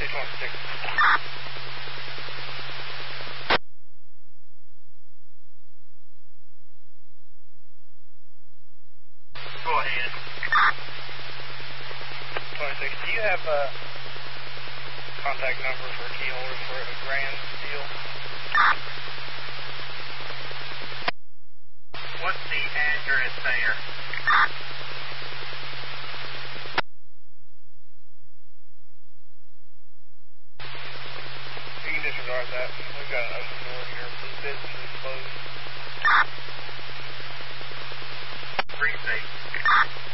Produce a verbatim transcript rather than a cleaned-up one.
six one six. Go ahead. twenty-six, do you have a contact number for a key holder for a grand deal? What's the address there? You can disregard that. We've got an open door here. This business is closed. Precinct.